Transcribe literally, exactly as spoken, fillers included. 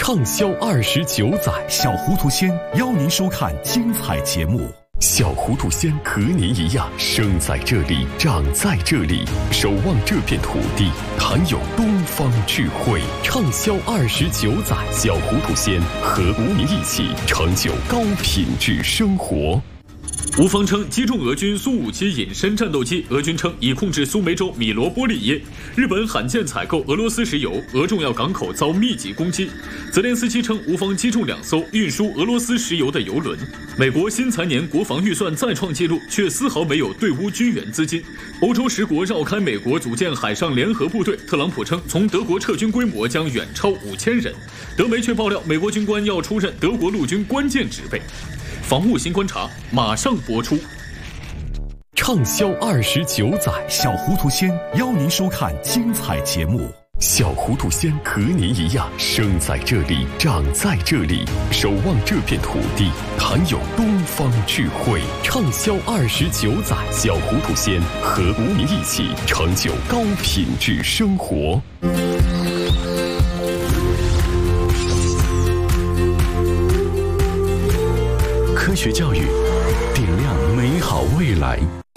畅销二十九载， 小糊涂仙邀您收看精彩节目。 小糊涂仙和您一样，生在这里，长在这里，守望这片土地，含有东方智慧。畅销二十九载，小糊涂仙和您一起成就高品质生活。 乌方称击中俄军苏五七隐身战斗机，俄军称已控制苏梅州米罗波利耶。日本罕见采购俄罗斯石油，俄重要港口遭密集攻击。泽连斯基称乌方击中两艘运输俄罗斯石油的油轮。美国新财年国防预算再创纪录，却丝毫没有对乌军援资金。欧洲十国绕开美国组建海上联合部队，特朗普称从德国撤军规模将远超五千人。德媒却爆料，美国军官要出任德国陆军关键职位。防务新观察马上播出。 畅销二十九载， 小糊涂仙邀您收看精彩节目。 小糊涂仙和您一样，生在这里，长在这里，守望这片土地，含有东方智慧。畅销二十九载，小糊涂仙和您一起成就高品质生活。科学教育，点亮美好未来。